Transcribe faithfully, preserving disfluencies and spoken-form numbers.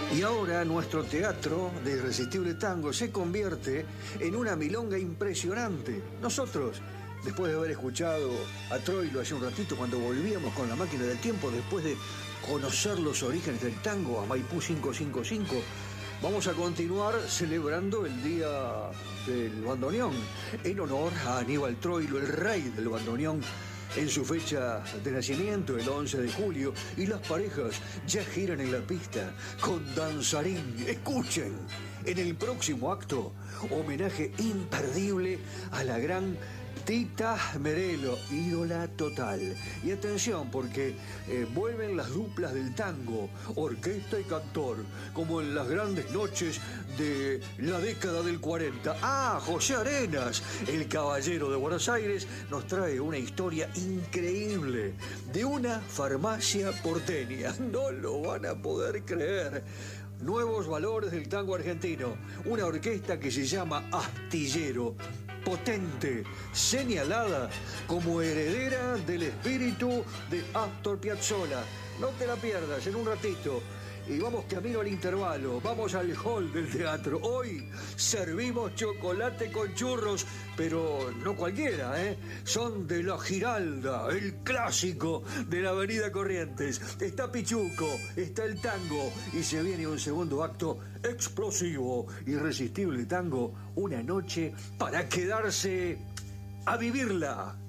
Y ahora nuestro teatro de Irresistible Tango se convierte en una milonga impresionante. Nosotros, después de haber escuchado a Troilo hace un ratito cuando volvíamos con la máquina del tiempo, después de conocer los orígenes del tango a Maipú quinientos cincuenta y cinco, vamos a continuar celebrando el Día del Bandoneón en honor a Aníbal Troilo, el rey del bandoneón, en su fecha de nacimiento, el once de julio, y las parejas ya giran en la pista con danzarín. Escuchen, en el próximo acto, homenaje imperdible a la gran Tita Merelo, ídola total. Y atención, porque eh, vuelven las duplas del tango, orquesta y cantor, como en las grandes noches de la década del cuarenta. Ah, José Arenas, el caballero de Buenos Aires, nos trae una historia increíble de una farmacia porteña. No lo van a poder creer. Nuevos valores del tango argentino. Una orquesta que se llama Astillero, potente, señalada como heredera del espíritu de Astor Piazzolla. No te la pierdas, en un ratito. Y vamos camino al intervalo, vamos al hall del teatro. Hoy servimos chocolate con churros, pero no cualquiera, ¿eh? Son de la Giralda, el clásico de la Avenida Corrientes. Está Pichuco, está el tango y se viene un segundo acto explosivo, Irresistible Tango, una noche para quedarse a vivirla.